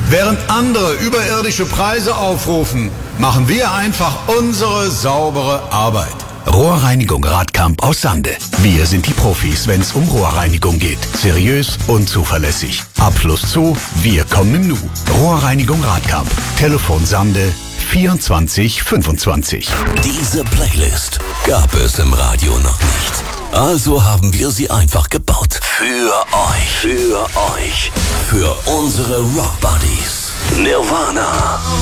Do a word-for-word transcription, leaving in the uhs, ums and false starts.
Während andere überirdische Preise aufrufen, machen wir einfach unsere saubere Arbeit. Rohrreinigung Radkamp aus Sande. Wir sind die Profis, wenn es um Rohrreinigung geht. Seriös und zuverlässig. Abfluss zu, wir kommen im Nu. Rohrreinigung Radkamp. Telefon Sande vierundzwanzig fünfundzwanzig. Diese Playlist gab es im Radio noch nicht. Also haben wir sie einfach gebaut. Für euch. Für euch. Für unsere Rock Buddies. Nirvana.